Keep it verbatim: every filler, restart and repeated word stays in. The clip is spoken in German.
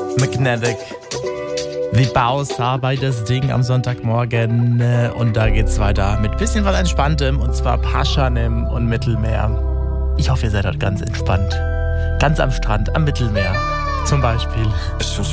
Magnetic. The Bowser bei das Ding am Sonntagmorgen. Und da geht's weiter mit bisschen was Entspanntem. Und zwar Paschanim und Mittelmeer. Ich hoffe, ihr seid dort ganz entspannt. Ganz am Strand, am Mittelmeer zum Beispiel.